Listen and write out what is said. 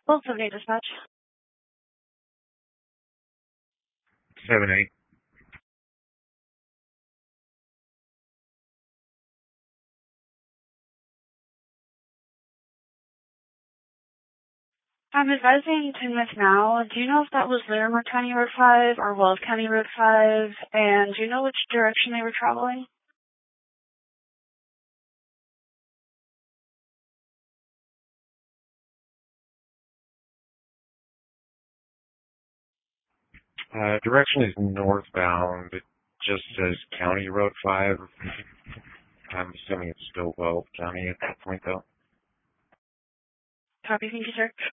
Well, it's okay, dispatch. 7-8. I'm advising 10 minutes now. Do you know if that was Larimer County Road 5 or Wells County Road 5? And do you know which direction they were traveling? Direction is northbound. It just says County Road 5. I'm assuming it's still Wells County at that point, though. Copy, thank you, sir.